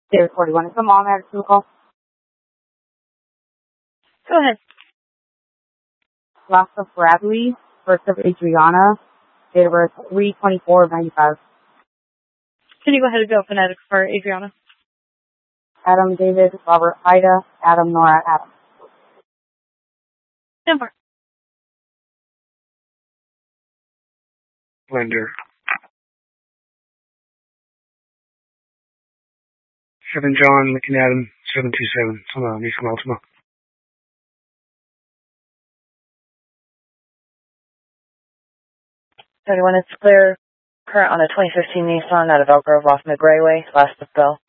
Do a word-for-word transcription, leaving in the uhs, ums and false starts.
David forty-one. Is the mom at a call? Go ahead. Last of Bradley, first of Adriana, date of birth three twenty-four of ninety-five. Can you go ahead and go phonetic for Adriana? Adam, David, Robert, Ida, Adam, Nora, Adam. Denver. Blender. Seven John, Lincoln Adam, seven two seven. Hold East Altima. thirty-one, it's clear. Current on a twenty fifteen Nissan out of Elk Grove off McRae Way, last of Bell.